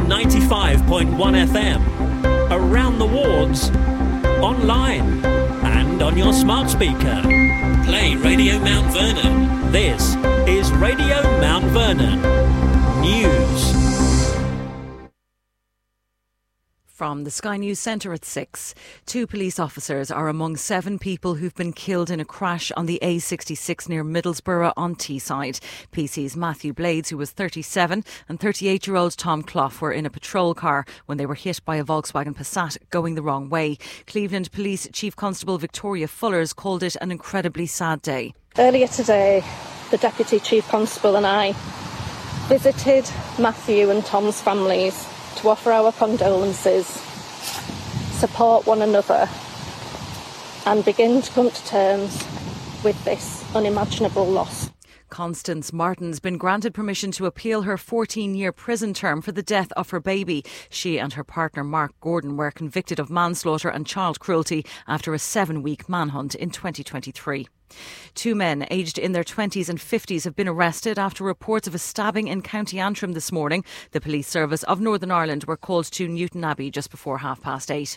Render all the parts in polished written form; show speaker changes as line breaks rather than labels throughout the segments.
95.1 FM, around the wards, online and on your smart speaker. Play Radio Mount Vernon. This is Radio Mount Vernon News.
From the Sky News Centre at 6, 2 police officers are among 7 people who've been killed in a crash on the A66 near Middlesbrough on Teesside. PC's Matthew Blades, who was 37, and 38-year-old Tom Clough were in a patrol car when they were hit by a Volkswagen Passat going the wrong way. Cleveland Police Chief Constable Victoria Fullers called it an incredibly sad day.
Earlier today, the Deputy Chief Constable and I visited Matthew and Tom's families to offer our condolences, support one another and begin to come to terms with this unimaginable loss.
Constance Martin's been granted permission to appeal her 14-year prison term for the death of her baby. She and her partner Mark Gordon were convicted of manslaughter and child cruelty after a 7-week manhunt in 2023. 2 men aged in their 20s and 50s have been arrested after reports of a stabbing in County Antrim this morning. The Police Service of Northern Ireland were called to Newton Abbey just before 8:30.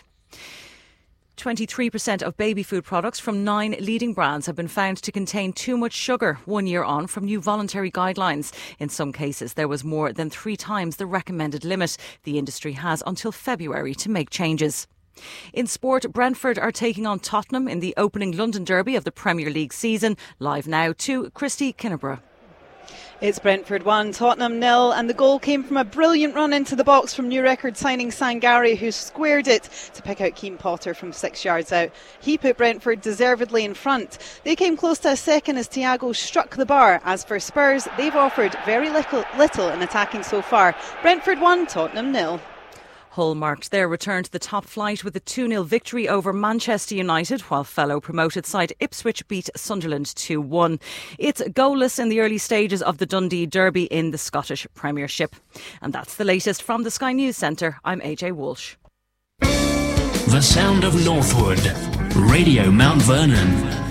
23% of baby food products from 9 leading brands have been found to contain too much sugar 1 year on from new voluntary guidelines. In some cases, there was more than 3 times the recommended limit. The industry has until February to make changes. In sport, Brentford are taking on Tottenham in the opening London derby of the Premier League season. Live now to Christy Kinneborough.
It's Brentford 1, Tottenham 0, and the goal came from a brilliant run into the box from new record signing Sangari, who squared it to pick out Keane Potter from 6 yards out. He put Brentford deservedly in front. They came close to a second as Thiago struck the bar. As for Spurs, they've offered very little in attacking so far. Brentford 1, Tottenham 0.
Hull marked their return to the top flight with a 2-0 victory over Manchester United, while fellow promoted side Ipswich beat Sunderland 2-1. It's goalless in the early stages of the Dundee Derby in the Scottish Premiership. And that's the latest from the Sky News Centre. I'm AJ Walsh.
The sound of Northwood. Radio Mount Vernon.